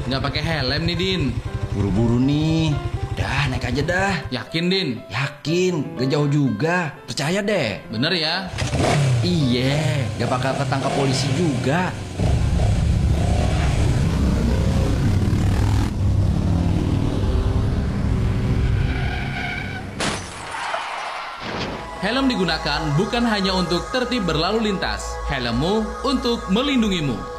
Nggak pakai helm nih, Din. Buru-buru nih. Dah, naik aja dah. Yakin, Din? Yakin, gak jauh juga. Percaya deh. Bener ya? Iya, gak bakal ketangkap polisi juga. Helm digunakan bukan hanya untuk tertib berlalu lintas. Helmmu untuk melindungimu.